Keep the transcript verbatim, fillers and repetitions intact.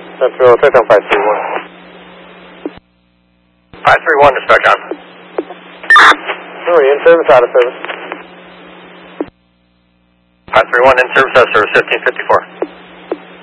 Central, touch on five three one. five three one, dispatch on. Oh, in service, out of service. five three one, in service, out of service, fifteen fifty-four.